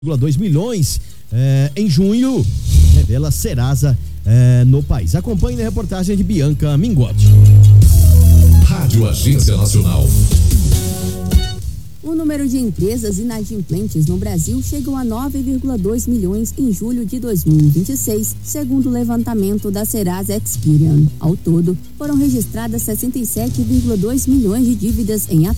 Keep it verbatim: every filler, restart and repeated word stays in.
dois milhões eh, em junho, revela Serasa eh, no país. Acompanhe na reportagem de Bianca Mingotti. Rádio Agência Nacional. O número de empresas inadimplentes no Brasil chegou a nove vírgula dois milhões em julho de dois mil e vinte e seis, segundo o levantamento da Serasa Experian. Ao todo, foram registradas sessenta e sete vírgula dois milhões de dívidas em